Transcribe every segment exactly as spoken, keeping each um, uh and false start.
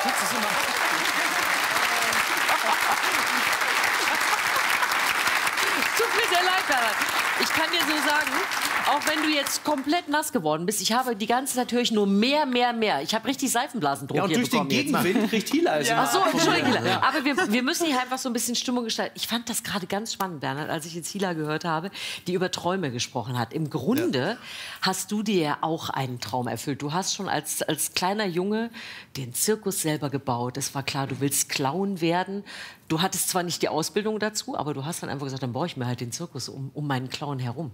Kriegst du es immer ab? Tut mir sehr leid, Bernhard. Ich kann dir so sagen, auch wenn du jetzt komplett nass geworden bist, ich habe die ganze Zeit höre ich nur mehr, mehr, mehr. Ich habe richtig Seifenblasendruck Ja, und hier durch den bekommen Gegenwind kriegt Hila also Ach so, mal- Entschuldigung. Ja. Aber wir, wir müssen hier einfach so ein bisschen Stimmung gestalten. Ich fand das gerade ganz spannend, Bernhard, als ich jetzt Hila gehört habe, die über Träume gesprochen hat. Im Grunde ja. hast du dir ja auch einen Traum erfüllt. Du hast schon als, als kleiner Junge den Zirkus selber gebaut. Es war klar, du willst Clown werden. Du hattest zwar nicht die Ausbildung dazu, aber du hast dann einfach gesagt, dann baue ich mir halt den Zirkus um, um meinen Clown herum.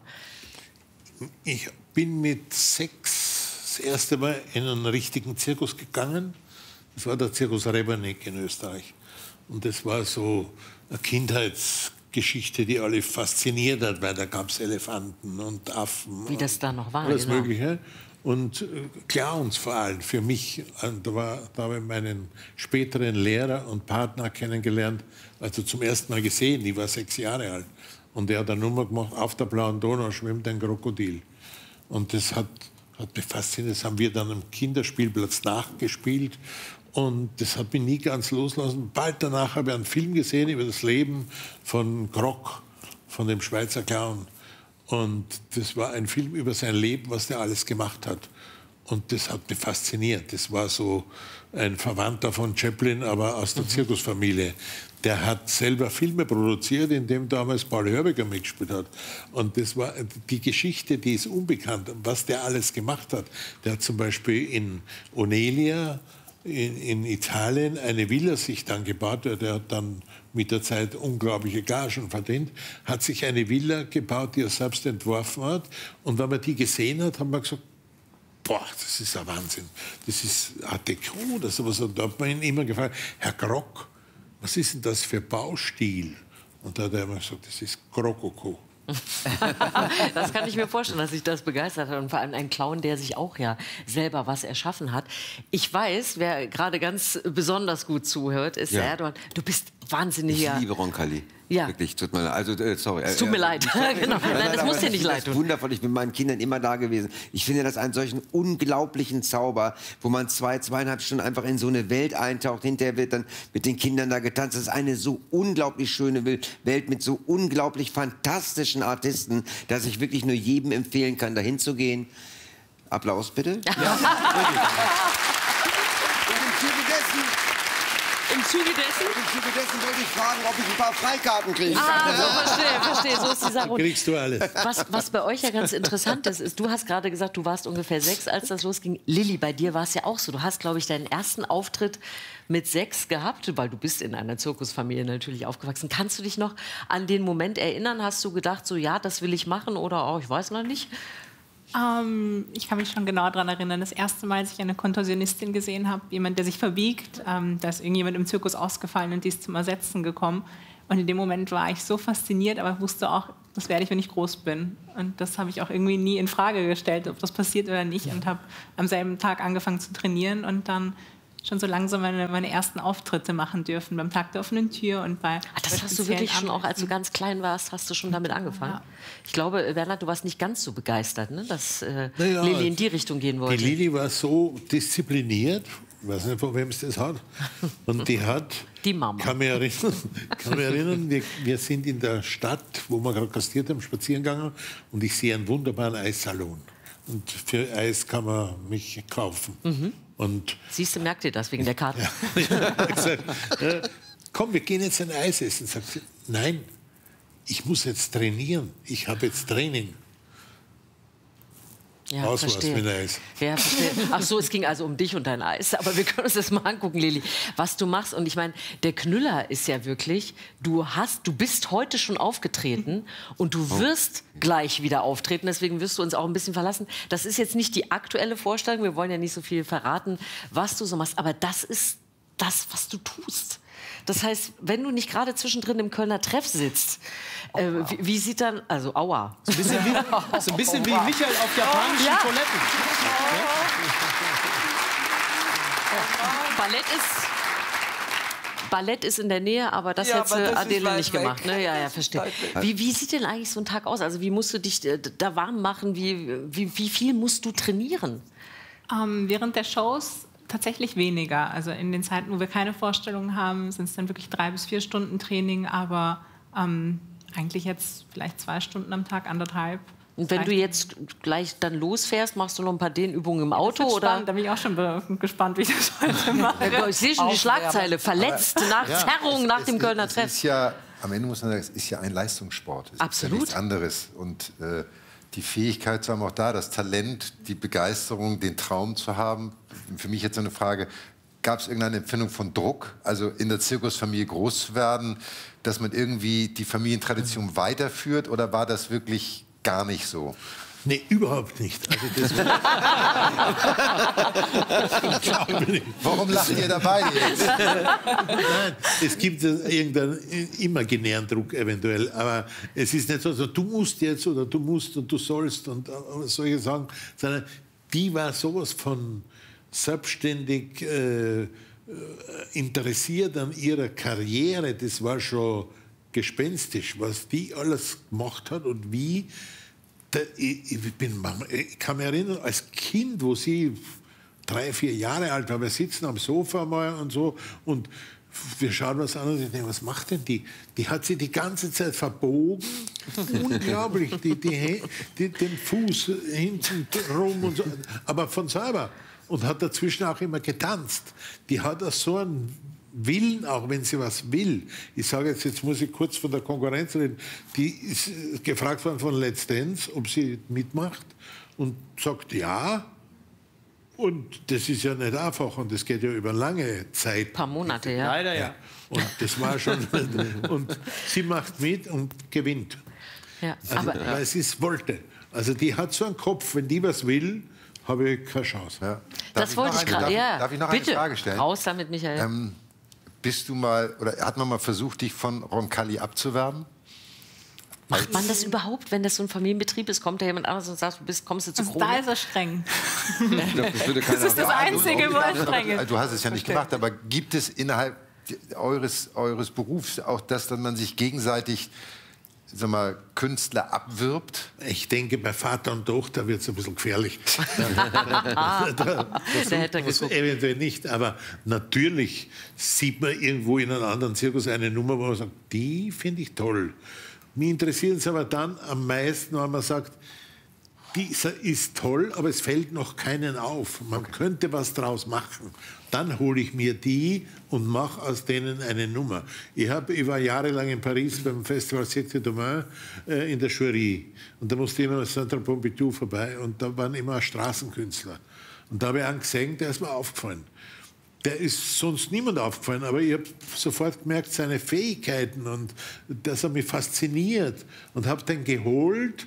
Ich bin mit sechs das erste Mal in einen richtigen Zirkus gegangen. Das war der Zirkus Rebernik in Österreich. Und das war so eine Kindheitsgeschichte, die alle fasziniert hat, weil da gab es Elefanten und Affen. Wie das da noch war. Alles genau. Mögliche. Und äh, Clowns vor allem für mich. Und da, war, da habe ich meinen späteren Lehrer und Partner kennengelernt, also zum ersten Mal gesehen. Ich war sechs Jahre alt. Und er hat eine Nummer gemacht, auf der blauen Donau schwimmt ein Krokodil. Und das hat, hat mich fasziniert. Das haben wir dann am Kinderspielplatz nachgespielt. Und das hat mich nie ganz loslassen. Bald danach habe ich einen Film gesehen über das Leben von Grock, von dem Schweizer Clown. Und das war ein Film über sein Leben, was der alles gemacht hat. Und das hat mich fasziniert. Das war so ein Verwandter von Chaplin, aber aus der Zirkusfamilie. Der hat selber Filme produziert, in dem damals Paul Hörbiger mitgespielt hat. Und das war die Geschichte, die ist unbekannt, was der alles gemacht hat. Der hat zum Beispiel in Onelia in, in Italien eine Villa sich dann gebaut. Der hat dann mit der Zeit unglaubliche Gagen verdient, hat sich eine Villa gebaut, die er selbst entworfen hat. Und wenn man die gesehen hat, haben wir gesagt, boah, das ist ein Wahnsinn. Das ist Art Deco oder sowas. Und da hat man ihn immer gefragt, Herr Grock, was ist denn das für Baustil? Und da hat er immer gesagt, das ist Krokoko. Das kann ich mir vorstellen, dass sich das begeistert hat. Und vor allem ein Clown, der sich auch ja selber was erschaffen hat. Ich weiß, wer gerade ganz besonders gut zuhört, ist Ja. Erdogan. Du bist wahnsinniger... Ich liebe Roncalli. Ja. Wirklich, tut mir leid. Also, äh, sorry. Es tut mir leid. Genau. Nein, das aber muss dir ich nicht finde leid das tun. wundervoll. Ich bin meinen Kindern immer da gewesen. Ich finde das einen solchen unglaublichen Zauber, wo man zwei, zweieinhalb Stunden einfach in so eine Welt eintaucht. Hinterher wird dann mit den Kindern da getanzt. Das ist eine so unglaublich schöne Welt mit so unglaublich fantastischen Artisten, dass ich wirklich nur jedem empfehlen kann, dahin zu gehen. Applaus bitte. Ja. Im Zuge dessen? Im Zuge dessen wollte ich fragen, ob ich ein paar Freikarten kriege. Ah, so, verstehe, verstehe. So ist die Sache. Und Kriegst du alles. Was, was bei euch ja ganz interessant ist, ist, du hast gerade gesagt, du warst ungefähr sechs, als das losging. Lilly, bei dir war es ja auch so. Du hast, glaube ich, deinen ersten Auftritt mit sechs gehabt, weil du bist in einer Zirkusfamilie natürlich aufgewachsen. Kannst du dich noch an den Moment erinnern? Hast du gedacht, so ja, das will ich machen oder oh, ich weiß noch nicht? Ähm, ich kann mich schon genau daran erinnern, das erste Mal, als ich eine Kontorsionistin gesehen habe, jemand, der sich verbiegt, ähm, da ist irgendjemand im Zirkus ausgefallen und die ist zum Ersetzen gekommen. Und in dem Moment war ich so fasziniert, aber wusste auch, das werde ich, wenn ich groß bin. Und das habe ich auch irgendwie nie in Frage gestellt, ob das passiert oder nicht. Und habe am selben Tag angefangen zu trainieren und dann schon so langsam meine, meine ersten Auftritte machen dürfen beim Tag der offenen Tür und bei Ach, das hast du wirklich schon, auch als du ganz klein warst, hast du schon damit angefangen? Ja. Ich glaube, Bernhard, du warst nicht ganz so begeistert, ne, dass äh, Naja, Lilly in die Richtung gehen wollte. Die Lilly war so diszipliniert, ich weiß nicht, von wem es das hat. Und die hat, die Mama. kann mich erinnern, kann mich erinnern wir, wir sind in der Stadt, wo wir gerade gastiert haben, spazieren gegangen und ich sehe einen wunderbaren Eissalon. Und für Eis kann man mich kaufen. Mhm. Und siehst du, merkt ihr das wegen der Karte? Ja, ja, gesagt, ja, komm, wir gehen jetzt ein Eis essen. Sagt sie, nein, ich muss jetzt trainieren. Ich habe jetzt Training. Ja, Aus was verstehe. mit Eis. Ja, verstehe. Ach so, es ging also um dich und dein Eis. Aber wir können uns das mal angucken, Lilly, was du machst. Und ich meine, der Knüller ist ja wirklich, du hast, du bist heute schon aufgetreten und du wirst gleich wieder auftreten. Deswegen wirst du uns auch ein bisschen verlassen. Das ist jetzt nicht die aktuelle Vorstellung. Wir wollen ja nicht so viel verraten, was du so machst. Aber das ist das, was du tust. Das heißt, wenn du nicht gerade zwischendrin im Kölner Treff sitzt, äh, wie, wie sieht dann, also aua. So ein bisschen wie, so ein bisschen wie Michael auf japanischen Ja. Toiletten. Ballett ist, Ballett ist in der Nähe, aber das Ja, hat aber äh, das ist Adele weit nicht weg. gemacht. Ne? Ja, ja, Das ist verstehe. weit weg. Wie, wie sieht denn eigentlich so ein Tag aus? Also wie musst du dich äh, da warm machen? Wie, wie, wie viel musst du trainieren? Ähm, während der Shows Tatsächlich weniger. Also in den Zeiten, wo wir keine Vorstellungen haben, sind es dann wirklich drei bis vier Stunden Training, aber ähm, eigentlich jetzt vielleicht zwei Stunden am Tag, anderthalb. Und wenn du jetzt gleich dann losfährst, machst du noch ein paar Dehnübungen im Auto? Das wird oder? spannend, da bin ich auch schon gespannt, wie ich das heute mache. Ich sehe schon die Schlagzeile. Verletzt nach Ja, Zerrung es- nach es- dem Kölner es Treff. Ist ja, am Ende muss man sagen, es ist ja ein Leistungssport. Es Absolut. ist ja nichts anderes. Und äh, die Fähigkeit zu haben, auch da, das Talent, die Begeisterung, den Traum zu haben. Für mich jetzt so eine Frage, gab es irgendeine Empfindung von Druck, also in der Zirkusfamilie groß zu werden, dass man irgendwie die Familientradition weiterführt, oder war das wirklich gar nicht so? Nee, überhaupt nicht. Also das ich glaube nicht. Warum lacht ihr dabei jetzt? Nein, es gibt irgendeinen imaginären Druck eventuell, aber es ist nicht so, also du musst jetzt oder du musst und du sollst und solche Sachen, sondern die war sowas von selbstständig äh, interessiert an ihrer Karriere, das war schon gespenstisch, was die alles gemacht hat und wie. Da, ich, ich, bin, ich kann mich erinnern, als Kind, wo sie drei, vier Jahre alt war, wir sitzen am Sofa mal und so und wir schauen was an und ich denke, was macht denn die? Die hat sie die ganze Zeit verbogen, unglaublich, die, die, die, den Fuß hinten rum und so, aber von selber. Und hat dazwischen auch immer getanzt. Die hat auch so einen Willen, auch wenn sie was will. Ich sage jetzt, jetzt muss ich kurz von der Konkurrenz reden. Die ist gefragt worden von Let's Dance, ob sie mitmacht und sagt ja. Und das ist ja nicht einfach und das geht ja über lange Zeit. Ein paar Monate, ja. Leider ja. Und das war schon. Und sie macht mit und gewinnt. ja. Also, Aber weil sie es wollte. Also die hat so einen Kopf, wenn die was will, habe ich keine Chance. Ja. Darf das wollte noch ich eine- gerade. darf, Ja. darf ich noch Bitte. eine Frage stellen? Raus damit, Michael. Ähm, bist du mal, oder hat man mal versucht, dich von Roncalli abzuwerben? Macht man das überhaupt, wenn das so ein Familienbetrieb ist? Kommt da jemand anderes und sagt, du bist, kommst du zu Also Krone? da ist er streng. Ich glaub, das würde keiner Das ist das Einzige, wo er streng ist. Du hast es ja nicht gemacht, aber gibt es innerhalb eures, eures Berufs auch das, dass man sich gegenseitig, sag mal, Künstler abwirbt? Ich denke, bei Vater und Tochter wird es ein bisschen gefährlich. Da hätte er Das geguckt. eventuell nicht, aber natürlich sieht man irgendwo in einem anderen Zirkus eine Nummer, wo man sagt, die finde ich toll. Mich interessiert es aber dann am meisten, wenn man sagt, dieser ist toll, aber es fällt noch keinen auf. Man könnte was draus machen. Dann hole ich mir die und mache aus denen eine Nummer. Ich, hab, ich war jahrelang in Paris beim Festival Cirque du Domain äh, in der Jury. Und da musste immer das Centre Pompidou vorbei und da waren immer Straßenkünstler. Und da habe ich einen gesehen, der ist mir aufgefallen. Der ist sonst niemand aufgefallen, aber ich habe sofort gemerkt, seine Fähigkeiten und dass er mich fasziniert. Und habe den geholt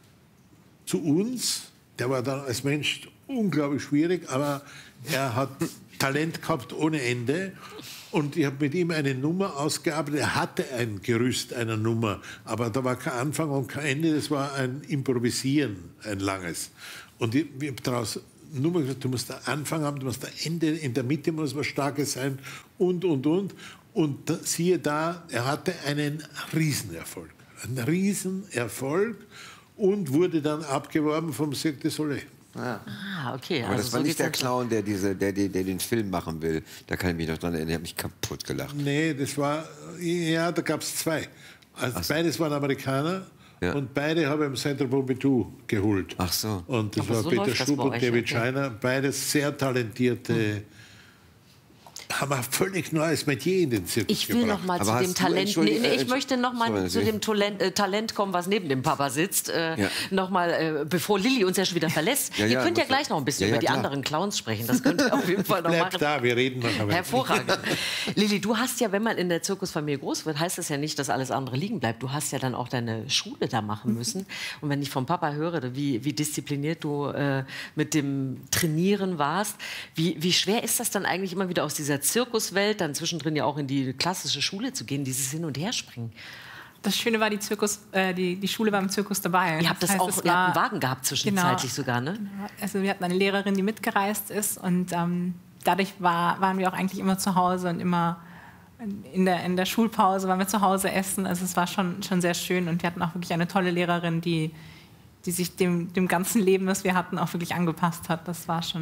zu uns. Der war dann als Mensch unglaublich schwierig, aber er hat Talent gehabt ohne Ende. Und ich habe mit ihm eine Nummer ausgearbeitet. Er hatte ein Gerüst einer Nummer, aber da war kein Anfang und kein Ende. Das war ein Improvisieren, ein langes. Und ich, ich habe daraus Nummer gesagt, du musst den Anfang haben, du musst das Ende, in der Mitte muss was Starkes sein und, und, und. Und da, siehe da, er hatte einen Riesenerfolg. Einen Riesenerfolg und wurde dann abgeworben vom Cirque du Soleil. Ah, okay. Aber also das war so nicht der geht's Clown, der, diese, der, der, der den Film machen will. Da kann ich mich noch dran erinnern, der hat mich kaputt gelacht. Nee, das war, ja, da gab es zwei. Also beides waren Amerikaner. Ja. Und beide habe ich im Centre Pompidou geholt. Ach so. Und das Aber war so Peter läuft das Schub bei und euch, David okay. Scheiner. Beides sehr talentierte, haben ein völlig neues Metier in den Zirkus Ich will gebracht. noch mal Aber zu hast dem du- Talent. Entschuldige, Nee, nee, ich äh, möchte noch mal sorry, zu Sie- dem Talent, äh, Talent kommen, was neben dem Papa sitzt. Äh, Ja. Noch mal, äh, bevor Lilly uns ja schon wieder verlässt. Ja, Ihr ja, könnt ja muss ja- gleich noch ein bisschen Ja, ja, über die klar. anderen Clowns sprechen. Das könnt ihr auf jeden Fall noch Bleib machen. da, wir reden noch. aber- Hervorragend. Lilly, du hast ja, wenn man in der Zirkusfamilie groß wird, heißt das ja nicht, dass alles andere liegen bleibt. Du hast ja dann auch deine Schule da machen müssen. Und wenn ich vom Papa höre, wie, wie diszipliniert du äh, mit dem Trainieren warst, wie, wie schwer ist das dann eigentlich immer wieder aus dieser Zirkuswelt, dann zwischendrin ja auch in die klassische Schule zu gehen, dieses Hin- und Herspringen? Das Schöne war, die, Zirkus, äh, die, die Schule war im Zirkus dabei. Ihr habt das heißt, auch, es ihr habt einen war- Wagen gehabt zwischenzeitlich sogar, ne? Also wir hatten eine Lehrerin, die mitgereist ist und ähm, dadurch war, waren wir auch eigentlich immer zu Hause und immer in der, in der Schulpause waren wir zu Hause essen. Also es war schon, schon sehr schön und wir hatten auch wirklich eine tolle Lehrerin, die, die sich dem, dem ganzen Leben, was wir hatten, auch wirklich angepasst hat. Das war schon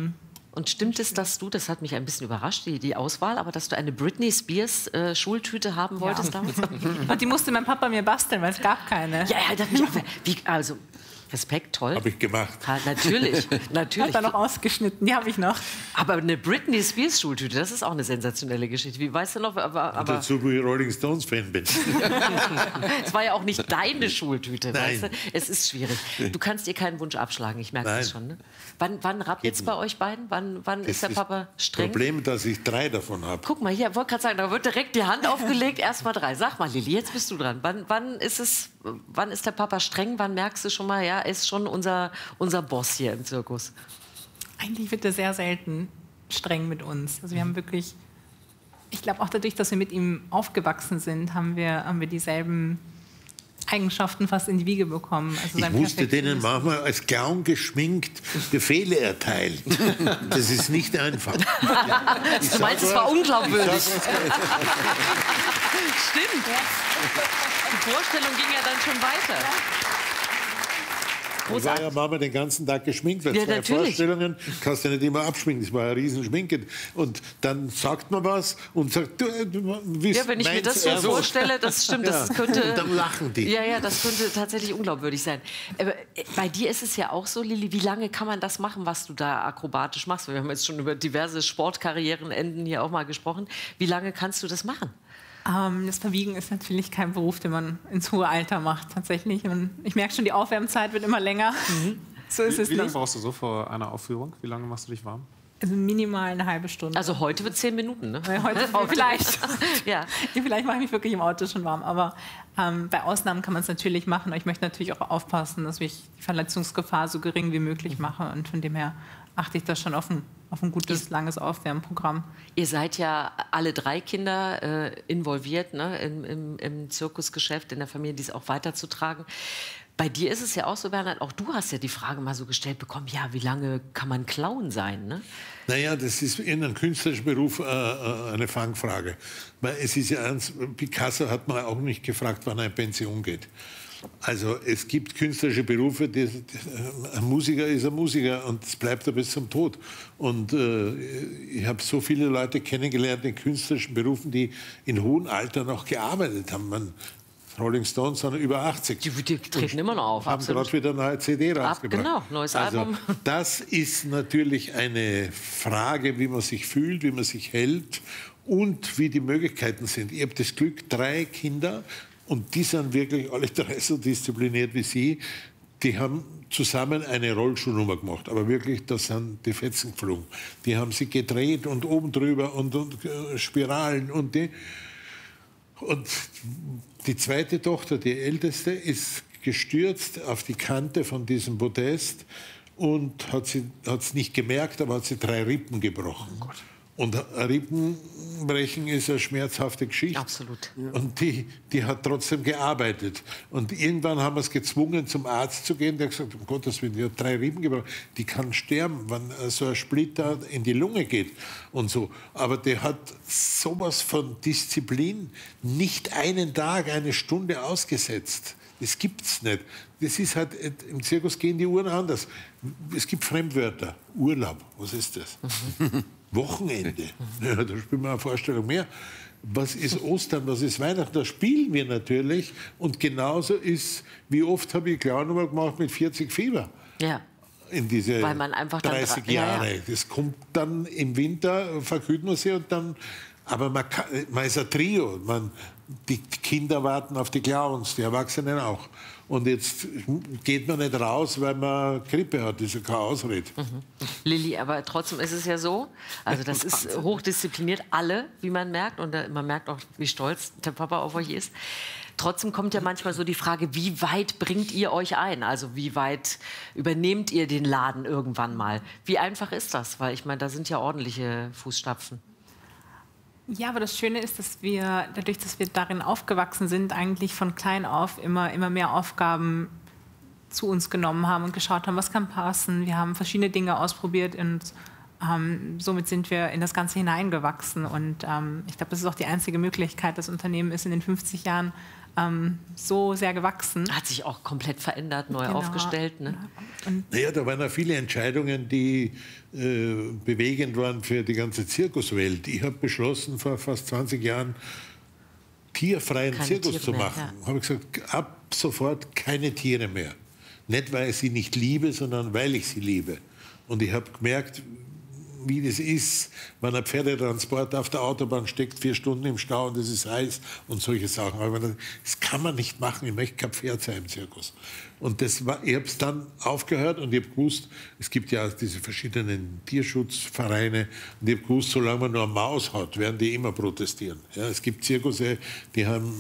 Und stimmt es, dass du, das hat mich ein bisschen überrascht, die, die Auswahl, aber dass du eine Britney Spears äh, Schultüte haben wolltest Ja. damals? Und die musste mein Papa mir basteln, weil es gab keine. Ja, ja, das hat mich auch, wie, also Respekt, toll. Habe ich gemacht. Ha, natürlich, natürlich. Hat er noch ausgeschnitten, die habe ich noch. Aber eine Britney Spears Schultüte, das ist auch eine sensationelle Geschichte. Wie weißt du noch? Aber, Und aber dazu, wie ich Rolling Stones Fan bin. es war ja auch nicht deine Schultüte, Nein. weißt du? Es ist schwierig. Du kannst dir keinen Wunsch abschlagen, ich merke Nein. das schon. Ne? Wann, wann rappelt es bei euch beiden? Wann, wann ist der Papa Das streng? Problem, dass ich drei davon habe. Guck mal, hier, wollte gerade sagen, da wird direkt die Hand aufgelegt, erst mal drei. Sag mal, Lilly, jetzt bist du dran. Wann, wann ist es, wann ist der Papa streng? Wann merkst du schon mal, ja, er ist schon unser, unser Boss hier im Zirkus? Eigentlich wird er sehr selten streng mit uns. Also wir haben wirklich, ich glaube auch dadurch, dass wir mit ihm aufgewachsen sind, haben wir, haben wir dieselben Eigenschaften fast in die Wiege bekommen. Also Ich sein musste denen Perfektionismus. manchmal als Clown geschminkt Befehle erteilen. Das ist nicht einfach. Du meinst, es war unglaubwürdig. Stimmt. Die Vorstellung ging ja dann schon weiter. Ich war ja Mama den ganzen Tag geschminkt, weil Ja, zwei natürlich. Vorstellungen kannst du ja nicht immer abschminken. Das war ja riesen Schminke. Und dann sagt man was und sagt, du, du wie Ja, wenn ich mir das so vorstelle, das stimmt, das Ja. könnte... Und dann lachen die. Ja, ja, das könnte tatsächlich unglaubwürdig sein. Aber äh, bei dir ist es ja auch so, Lilly, wie lange kann man das machen, was du da akrobatisch machst? Wir haben jetzt schon über diverse Sportkarrierenenden hier auch mal gesprochen. Wie lange kannst du das machen? Ähm, das Verbiegen ist natürlich kein Beruf, den man ins hohe Alter macht, tatsächlich. Und ich merke schon, die Aufwärmzeit wird immer länger. So ist Wie, es wie lange nicht. brauchst du so vor einer Aufführung? Wie lange machst du dich warm? Also minimal eine halbe Stunde. Also heute wird zehn Minuten, ne? Ja, heute vielleicht. Ja. Vielleicht mache ich mich wirklich im Auto schon warm. Aber ähm, bei Ausnahmen kann man es natürlich machen. Aber ich möchte natürlich auch aufpassen, dass ich die Verletzungsgefahr so gering wie möglich mache. Und von dem her achte ich da schon auf ein, auf ein gutes, langes Aufwärmprogramm. Ihr seid ja alle drei Kinder äh, involviert, ne? Im, im, im Zirkusgeschäft, in der Familie, dies auch weiterzutragen. Bei dir ist es ja auch so, Bernhard, auch du hast ja die Frage mal so gestellt bekommen, ja, wie lange kann man Clown sein, ne? Naja, das ist in einem künstlerischen Beruf äh, äh, eine Fangfrage. Weil es ist ja eins, Picasso hat man auch nicht gefragt, wann er in Pension geht. Also es gibt künstlerische Berufe, die, die, ein Musiker ist ein Musiker und es bleibt er bis zum Tod. Und äh, ich habe so viele Leute kennengelernt in künstlerischen Berufen, die in hohem Alter noch gearbeitet haben. Man, Rolling Stones sind über achtzig. Die, die treten immer noch auf, Haben absolut. gerade wieder eine neue C D rausgebracht. genau, neues also, Album. Das ist natürlich eine Frage, wie man sich fühlt, wie man sich hält und wie die Möglichkeiten sind. Ich habe das Glück, drei Kinder, und die sind wirklich alle drei so diszipliniert wie Sie. Die haben zusammen eine Rollschuhnummer gemacht, aber wirklich, da sind die Fetzen geflogen. Die haben sie gedreht und oben drüber und, und äh, Spiralen und die. Und die zweite Tochter, die älteste, ist gestürzt auf die Kante von diesem Podest und hat es nicht gemerkt, aber hat sie drei Rippen gebrochen. Oh, und Rippenbrechen ist eine schmerzhafte Geschichte. Absolut. Und die, die hat trotzdem gearbeitet. Und irgendwann haben wir es gezwungen, zum Arzt zu gehen. Der hat gesagt, um Gottes Willen, die hat drei Rippen gebrochen. Die kann sterben, wenn so ein Splitter in die Lunge geht und so. Aber der hat sowas von Disziplin, nicht einen Tag, eine Stunde ausgesetzt. Das gibt's nicht. Das ist halt, im Zirkus gehen die Uhren anders. Es gibt Fremdwörter. Urlaub, was ist das? Mhm. Wochenende, ja, da spielen wir eine Vorstellung mehr. Was ist Ostern, was ist Weihnachten? Da spielen wir natürlich. Und genauso ist, wie oft habe ich Clown-Nummer gemacht mit vierzig Fieber. Ja. In diese Weil man einfach dann dreißig dra- ja, Jahre. ja. Das kommt dann im Winter, verkühlt man sie und dann. Aber man, kann, man ist ein Trio. Man, die Kinder warten auf die Clowns, die Erwachsenen auch. Und jetzt geht man nicht raus, weil man Grippe hat. Das ist ja keine Ausrede. Mhm. Lilly, aber trotzdem ist es ja so, also das ist hochdiszipliniert, alle, wie man merkt. Und man merkt auch, wie stolz der Papa auf euch ist. Trotzdem kommt ja manchmal so die Frage, wie weit bringt ihr euch ein? Also wie weit übernehmt ihr den Laden irgendwann mal? Wie einfach ist das? Weil ich meine, da sind ja ordentliche Fußstapfen. Ja, aber das Schöne ist, dass wir, dadurch, dass wir darin aufgewachsen sind, eigentlich von klein auf immer, immer mehr Aufgaben zu uns genommen haben und geschaut haben, was kann passen. Wir haben verschiedene Dinge ausprobiert und ähm, somit sind wir in das Ganze hineingewachsen. Und ähm, ich glaube, das ist auch die einzige Möglichkeit. Das Unternehmen ist in den fünfzig Jahren ähm, so sehr gewachsen. Hat sich auch komplett verändert, neu Genau. aufgestellt. Ne? Und Naja, da waren auch viele Entscheidungen, die äh, bewegend waren für die ganze Zirkuswelt. Ich habe beschlossen, vor fast zwanzig Jahren tierfreien Keine Zirkus Tiere zu mehr, machen. ja. Habe ich gesagt, ab sofort keine Tiere mehr. Nicht, weil ich sie nicht liebe, sondern weil ich sie liebe. Und ich habe gemerkt, wie das ist, wenn ein Pferdetransport auf der Autobahn steckt, vier Stunden im Stau und es ist heiß und solche Sachen. Aber das kann man nicht machen. Ich möchte kein Pferd sein im Zirkus. Und das war, ich habe es dann aufgehört und ich habe gewusst, es gibt ja diese verschiedenen Tierschutzvereine und ich habe gewusst, solange man nur eine Maus hat, werden die immer protestieren. Ja, es gibt Zirkusse, die haben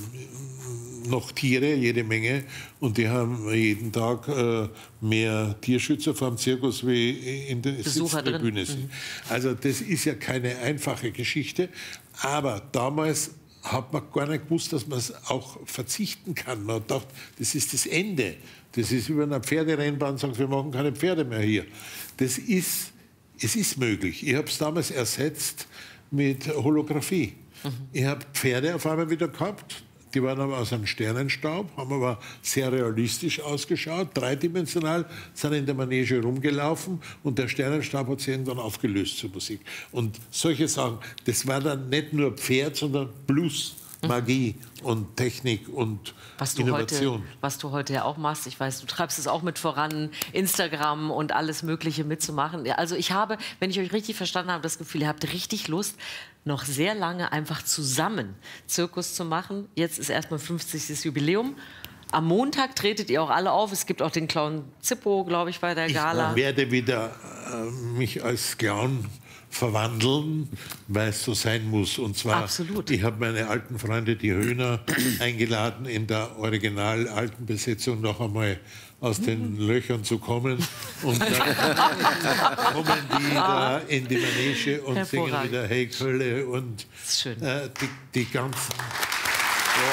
noch Tiere, jede Menge, und die haben jeden Tag äh, mehr Tierschützer vor dem Zirkus wie in der Sitztribüne sind. Mhm. Also das ist ja keine einfache Geschichte, aber damals hat man gar nicht gewusst, dass man es auch verzichten kann. Man hat gedacht, das ist das Ende. Das ist über eine Pferderennbahn, sagen wir machen keine Pferde mehr hier. Das ist, es ist möglich. Ich habe es damals ersetzt mit Holographie. Mhm. Ich habe Pferde auf einmal wieder gehabt. Die waren aber aus einem Sternenstaub, haben aber sehr realistisch ausgeschaut, dreidimensional, sind in der Manege rumgelaufen und der Sternenstaub hat sich irgendwann aufgelöst zur Musik. Und solche Sachen, das war dann nicht nur Pferd, sondern Blues, Magie und Technik und was du Innovation. Heute, was du heute ja auch machst, ich weiß, du treibst es auch mit voran, Instagram und alles Mögliche mitzumachen. Also ich habe, wenn ich euch richtig verstanden habe, das Gefühl, ihr habt richtig Lust, noch sehr lange einfach zusammen Zirkus zu machen. Jetzt ist erstmal fünfzigstes Jubiläum. Am Montag tretet ihr auch alle auf. Es gibt auch den Clown Zippo, glaube ich, bei der Gala. Ich werde wieder äh, mich als Clown verwandeln, weil es so sein muss. Und zwar, Absolut. Ich habe meine alten Freunde, die Höhner, eingeladen, in der original alten Besetzung noch einmal aus den Löchern zu kommen. Und dann kommen die da in die Manege und singen wieder Hey Kölle und äh, die, die ganzen... Ja.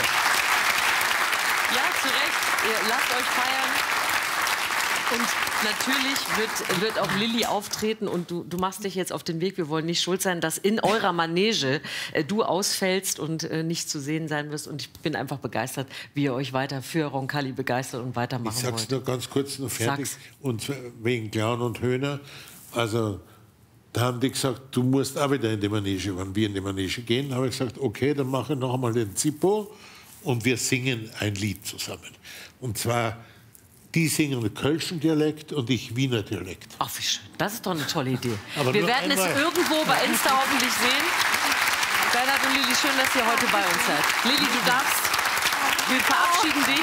Ja, zu Recht. Ihr lasst euch feiern. Und natürlich wird, wird auch Lilly auftreten und du, du machst dich jetzt auf den Weg. Wir wollen nicht schuld sein, dass in eurer Manege äh, du ausfällst und äh, nicht zu sehen sein wirst. Und ich bin einfach begeistert, wie ihr euch weiter für Roncalli begeistert und weitermachen wollt. Ich sag's nur ganz kurz noch fertig. Sag's. Und wegen Clown und Höhner. Also da haben die gesagt, du musst auch wieder in die Manege. Wenn wir in die Manege gehen, habe ich gesagt, okay, dann mache ich noch einmal den Zippo und wir singen ein Lied zusammen. Und zwar... Die singen Kölschen Dialekt und ich Wiener Dialekt. Ach, wie schön. Das ist doch eine tolle Idee. Aber wir werden einmal. es irgendwo bei Insta hoffentlich sehen. Bernhard und Lilly, schön, dass ihr heute bei uns seid. Lilly, du darfst. Wir verabschieden dich.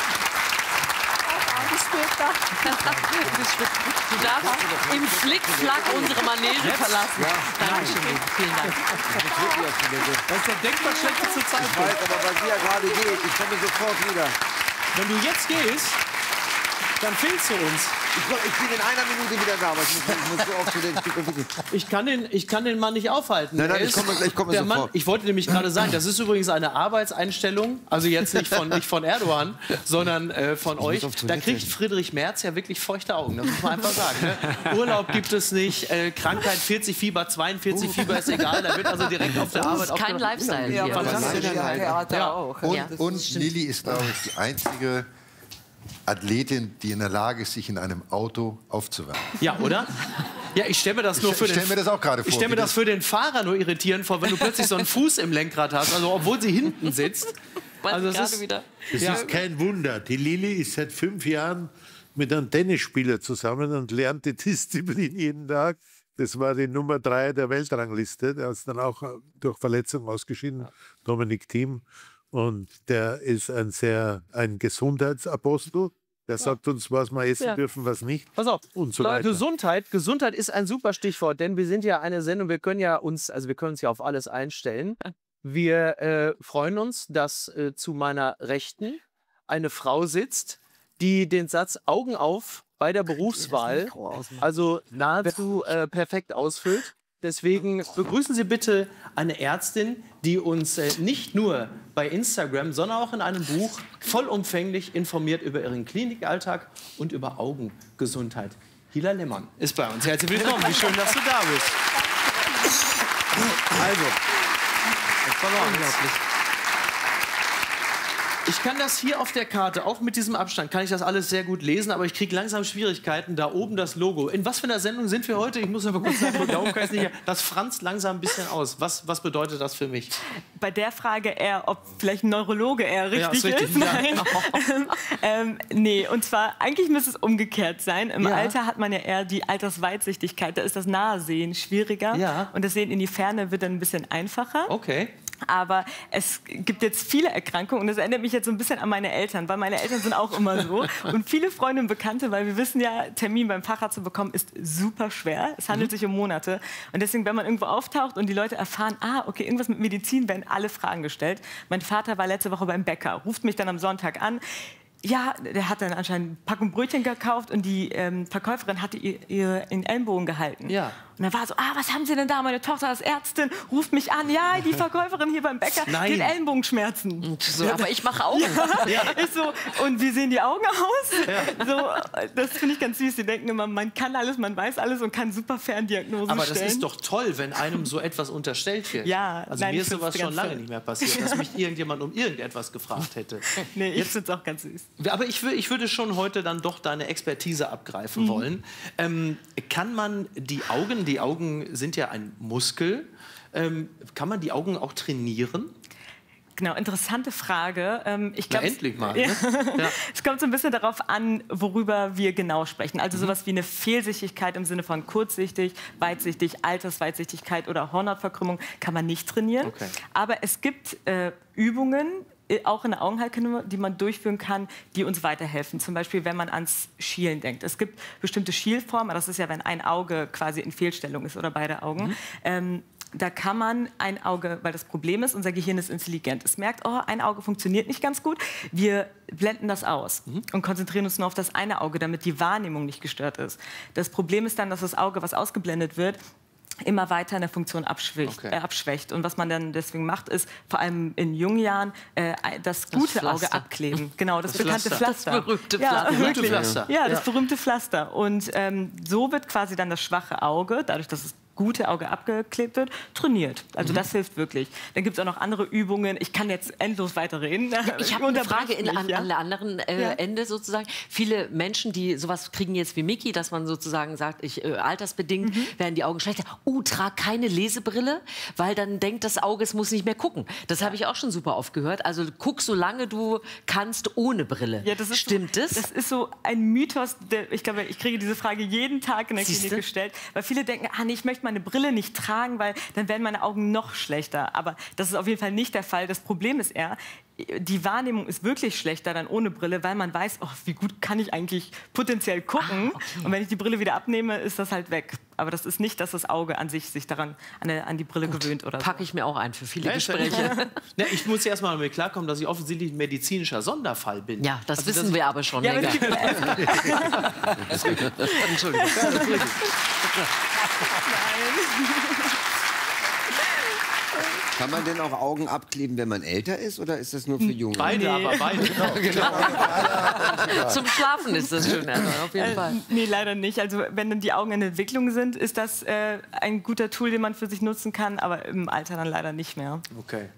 Bis später. Du darfst im Flickflack unsere Manege verlassen. Ja. Dankeschön, Lilly. Vielen Dank. Das ist der denkbar schlechteste Ich Zeitpunkt. weiß aber, was hier gerade geht. Ich komme sofort wieder. Wenn du jetzt gehst, dann fehlst du uns. Ich, ich bin in einer Minute wieder da, aber ich muss, ich muss so oft zu den Stück. Ich kann den, ich kann den Mann nicht aufhalten. Nein, nein, Er ich ist- komme- ich komme der sofort. Mann, ich wollte nämlich gerade sagen, das ist übrigens eine Arbeitseinstellung, also jetzt nicht von, nicht von Erdogan, sondern äh, von euch. auf Da Toilette. kriegt Friedrich Merz ja wirklich feuchte Augen, das muss man einfach sagen. Ne? Urlaub gibt es nicht, äh, Krankheit vierzig Fieber, zweiundvierzig Fieber ist egal, da wird also direkt auf der Das Arbeit ist kein aufgenommen. Lifestyle Ja, hier. fantastisch. Ja, Theater Ja. auch. Und, Ja, das und stimmt. Lilly ist, glaube ich, die einzige Athletin, die in der Lage ist, sich in einem Auto aufzuwärmen. Ja, oder? Ja, ich stelle mir das nur Ich für stell den mir das auch gerade vor, Ich stelle mir wie das das- für den Fahrer nur irritierend vor, wenn du plötzlich so einen Fuß im Lenkrad hast, also obwohl sie hinten sitzt. Weiß Also ich das gerade ist- wieder. Das Ja. ist kein Wunder. Die Lilly ist seit fünf Jahren mit einem Tennisspieler zusammen und lernt die Disziplin jeden Tag. Das war die Nummer drei der Weltrangliste. Der ist dann auch durch Verletzung ausgeschieden, Dominik Thiem. Und der ist ein sehr ein Gesundheitsapostel. Der sagt uns, was wir essen Ja. dürfen, was nicht. Pass auf, Und so Leute, weiter. Gesundheit. Gesundheit ist ein super Stichwort, denn wir sind ja eine Sendung, wir können ja uns, also wir können uns ja auf alles einstellen. Wir äh, freuen uns, dass äh, zu meiner Rechten eine Frau sitzt, die den Satz Augen auf bei der Berufswahl, also nahezu äh, perfekt ausfüllt. Deswegen begrüßen Sie bitte eine Ärztin, die uns äh, nicht nur bei Instagram, sondern auch in einem Buch vollumfänglich informiert über ihren Klinikalltag und über Augengesundheit. Hila Lehmann ist bei uns. Herzlich willkommen. Wie schön, dass du da bist. Also, jetzt wollen wir uns. Ich kann das hier auf der Karte, auch mit diesem Abstand, kann ich das alles sehr gut lesen, aber ich kriege langsam Schwierigkeiten. Da oben das Logo. In was für einer Sendung sind wir heute? Ich muss noch mal kurz sagen, der Umkreis nicht hier. Das franzt langsam ein bisschen aus. Was, was bedeutet das für mich? Bei der Frage eher, ob vielleicht ein Neurologe eher richtig, ja, ist. Richtig. ist. Nein. ähm, ähm, nee, und zwar, eigentlich müsste es umgekehrt sein. Im ja. Alter hat man ja eher die Altersweitsichtigkeit. Da ist das Nahesehen schwieriger. Ja. Und das Sehen in die Ferne wird dann ein bisschen einfacher. Okay. Aber es gibt jetzt viele Erkrankungen und das erinnert mich jetzt so ein bisschen an meine Eltern, weil meine Eltern sind auch immer so. Und viele Freunde und Bekannte, weil wir wissen ja, Termin beim Facharzt zu bekommen, ist super schwer. Es handelt mhm. sich um Monate. Und deswegen, wenn man irgendwo auftaucht und die Leute erfahren, ah, okay, irgendwas mit Medizin, werden alle Fragen gestellt. Mein Vater war letzte Woche beim Bäcker, ruft mich dann am Sonntag an. Ja, der hat dann anscheinend eine Packung Brötchen gekauft und die ähm, Verkäuferin hatte ihr, ihr in den Ellenbogen gehalten. Ja. Und er war so, ah, was haben Sie denn da? Meine Tochter ist Ärztin, ruft mich an. Ja, die Verkäuferin hier beim Bäcker, Nein. die hat Ellenbogenschmerzen. So, aber ich mache Augen. Ja. Ich so, und wie sehen die Augen aus? Ja. So, das finde ich ganz süß. Die denken immer, man kann alles, man weiß alles und kann super Ferndiagnosen aber stellen. Aber das ist doch toll, wenn einem so etwas unterstellt wird. Ja, also nein, mir ist sowas schon lange toll. nicht mehr passiert, dass mich irgendjemand um irgendetwas gefragt hätte. Nee, ich finde es auch ganz süß. Aber ich, ich würde schon heute dann doch deine Expertise abgreifen mhm. wollen. Ähm, kann man die Augen, die Augen sind ja ein Muskel, ähm, kann man die Augen auch trainieren? Genau, interessante Frage. Ähm, ich glaub, Na, endlich mal. Ja. Ne? Ja. Es kommt so ein bisschen darauf an, worüber wir genau sprechen. Also mhm. sowas wie eine Fehlsichtigkeit im Sinne von kurzsichtig, weitsichtig, Altersweitsichtigkeit oder Hornhautverkrümmung kann man nicht trainieren. Okay. Aber es gibt äh, Übungen, auch in der Augenheilkunde, die man durchführen kann, die uns weiterhelfen. Zum Beispiel, wenn man ans Schielen denkt. Es gibt bestimmte Schielformen, das ist ja, wenn ein Auge quasi in Fehlstellung ist oder beide Augen. Mhm. Ähm, da kann man ein Auge, weil das Problem ist, unser Gehirn ist intelligent. Es merkt, oh, ein Auge funktioniert nicht ganz gut. Wir blenden das aus mhm. und konzentrieren uns nur auf das eine Auge, damit die Wahrnehmung nicht gestört ist. Das Problem ist dann, dass das Auge, was ausgeblendet wird, immer weiter in der Funktion abschwächt, okay. äh, abschwächt. Und was man dann deswegen macht, ist vor allem in jungen Jahren äh, das gute das Auge abkleben. Genau, das, das bekannte Pflaster. Pflaster. Das berühmte ja, Pflaster. Pflaster. Ja, das ja. berühmte Pflaster. Und ähm, so wird quasi dann das schwache Auge, dadurch, dass es gute Auge abgeklebt wird, trainiert. Also mhm. das hilft wirklich. Dann gibt es auch noch andere Übungen. Ich kann jetzt endlos weiterreden. Ja, ich habe eine Frage in, mich, an, ja? an der anderen äh, ja. Ende sozusagen. Viele Menschen, die sowas kriegen jetzt wie Miki, dass man sozusagen sagt, ich, äh, altersbedingt mhm. werden die Augen schlechter. Oh, trag keine Lesebrille, weil dann denkt das Auge, es muss nicht mehr gucken. Das habe ich auch schon super oft gehört. Also guck, solange du kannst, ohne Brille. Ja, das ist Stimmt so, das? Das ist so ein Mythos. Der, ich glaube, ich kriege diese Frage jeden Tag in der Siehste? Klinik gestellt. Weil viele denken, ah, nee, ich möchte meine Brille nicht tragen, weil dann werden meine Augen noch schlechter. Aber das ist auf jeden Fall nicht der Fall. Das Problem ist eher, die Wahrnehmung ist wirklich schlechter dann ohne Brille, weil man weiß, oh, wie gut kann ich eigentlich potenziell gucken. Ah, okay. Und wenn ich die Brille wieder abnehme, ist das halt weg. Aber das ist nicht, dass das Auge an sich sich daran an, der, an die Brille gut, gewöhnt oder so. Packe ich mir auch ein für viele ja, Gespräche. Ja, ich muss erst mal damit klarkommen, dass ich offensichtlich ein medizinischer Sonderfall bin. Ja, das also wissen das wir aber schon. Ja, aber Entschuldigung. Ja, das ist Kann man denn auch Augen abkleben, wenn man älter ist, oder ist das nur für Junge? Beide, nee. aber beide. Genau, genau. Zum Schlafen ist das schön, also auf jeden äh, Fall. Nee, leider nicht. Also wenn dann die Augen in Entwicklung sind, ist das äh, ein guter Tool, den man für sich nutzen kann, aber im Alter dann leider nicht mehr. Okay.